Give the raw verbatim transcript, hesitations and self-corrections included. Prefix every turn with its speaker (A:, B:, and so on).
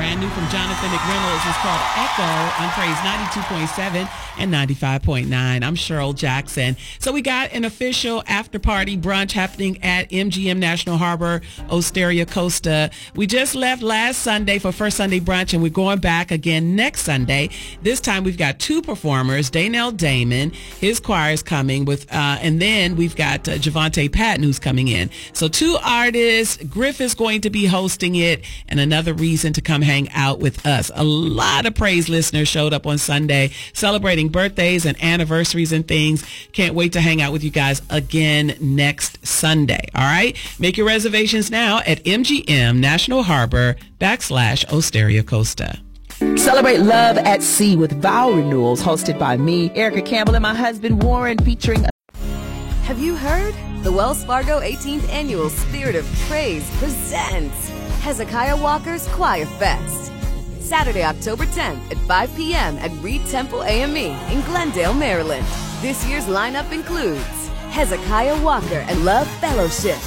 A: brand new from Jonathan McReynolds. It's called Echo on Praise ninety-two point seven and ninety-five point nine. I'm Cheryl Jackson. So we got an official after party brunch happening at M G M National Harbor, Osteria Costa. We just left last Sunday for First Sunday Brunch, and we're going back again next Sunday. This time we've got two performers, Daynell Damon, his choir is coming with, uh, and then we've got uh, Javante Patton who's coming in. So two artists, Griff is going to be hosting it, and another reason to come hang out with us. A lot of Praise listeners showed up on Sunday celebrating birthdays and anniversaries and things. Can't wait to hang out with you guys again next Sunday. All right? Make your reservations now at M G M National Harbor backslash Osteria Costa.
B: Celebrate love at sea with vow renewals hosted by me, Erica Campbell, and my husband Warren, featuring.
C: Have you heard? The Wells Fargo eighteenth Annual Spirit of Praise presents Hezekiah Walker's Choir Fest. Saturday, October tenth at five p.m. at Reed Temple A M E in Glendale, Maryland. This year's lineup includes Hezekiah Walker and Love Fellowship,